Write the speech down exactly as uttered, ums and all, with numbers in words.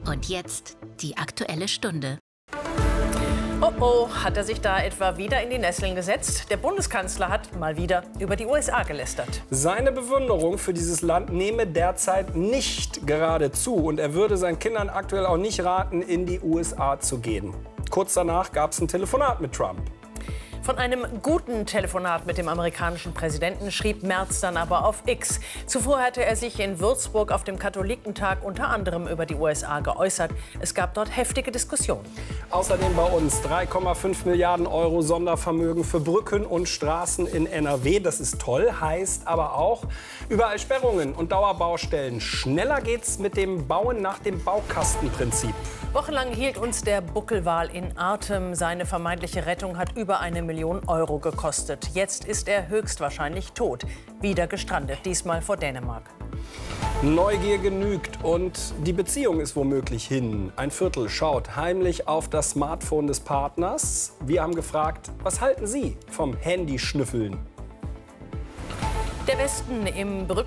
Und jetzt die Aktuelle Stunde. Oh oh, hat er sich da etwa wieder in die Nesseln gesetzt? Der Bundeskanzler hat mal wieder über die U S A gelästert. Seine Bewunderung für dieses Land nehme derzeit nicht gerade zu. Und er würde seinen Kindern aktuell auch nicht raten, in die U S A zu gehen. Kurz danach gab es ein Telefonat mit Trump. Von einem guten Telefonat mit dem amerikanischen Präsidenten schrieb Merz dann aber auf X. Zuvor hatte er sich in Würzburg auf dem Katholikentag unter anderem über die U S A geäußert. Es gab dort heftige Diskussionen. Außerdem bei uns drei Komma fünf Milliarden Euro Sondervermögen für Brücken und Straßen in N R W. Das ist toll, heißt aber auch überall Sperrungen und Dauerbaustellen. Schneller geht's mit dem Bauen nach dem Baukastenprinzip. Wochenlang hielt uns der Buckelwal in Atem. Seine vermeintliche Rettung hat über eine Million Euro gekostet. Jetzt ist er höchstwahrscheinlich tot. Wieder gestrandet, diesmal vor Dänemark. Neugier genügt und die Beziehung ist womöglich hin. Ein Viertel schaut heimlich auf das Smartphone des Partners. Wir haben gefragt, was halten Sie vom Handyschnüffeln? Der Westen im berühmten